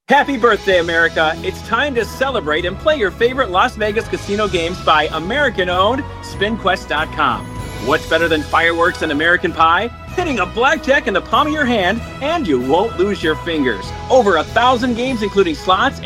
Happy birthday, America. It's time to celebrate and play your favorite Las Vegas casino games by American-owned SpinQuest.com. What's better than fireworks and American Pie? Hitting a blackjack in the palm of your hand, and you won't lose your fingers. Over 1,000 games, including slots